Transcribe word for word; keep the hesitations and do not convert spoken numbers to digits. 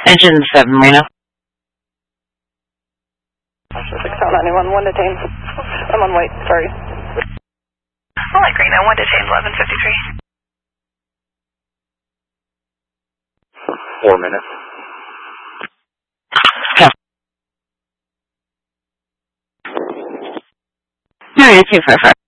Engine seven, Reno. six ninety-one, one detained. I'm on wait, sorry. I like Reno, one detained, eleven fifty-three. Four minutes. Yeah. Nine two five five.